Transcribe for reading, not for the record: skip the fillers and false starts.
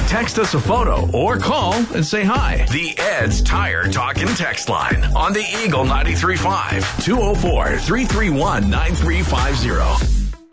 Text us a photo or call and say hi. The Ed's Tire Talk and Text line on the Eagle 93.5 204-331-9350.